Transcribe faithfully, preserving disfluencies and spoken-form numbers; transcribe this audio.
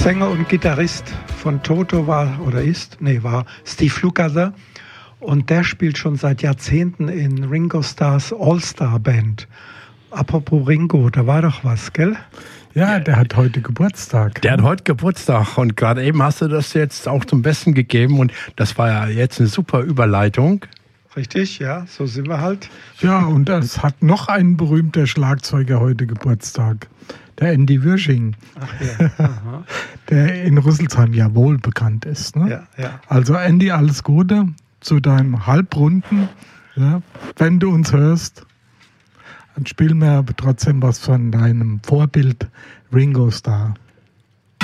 Sänger und Gitarrist von Toto war oder ist, nee, war Steve Lukather. Und der spielt schon seit Jahrzehnten in Ringo Starrs All-Star-Band. Apropos Ringo, da war doch was, gell? Ja, der hat heute Geburtstag. Der hat heute Geburtstag und gerade eben hast du das jetzt auch zum Besten gegeben und das war ja jetzt eine super Überleitung. Richtig, ja, so sind wir halt. Ja, und es hat noch ein berühmter Schlagzeuger heute Geburtstag, der Andy Würsching. Ach ja. Aha. Der in Rüsselsheim ja wohl bekannt ist. Ne? Ja, ja. Also Andy, alles Gute zu deinem Halbrunden. Ja, wenn du uns hörst, dann spielen wir aber trotzdem was von deinem Vorbild Ringo Starr.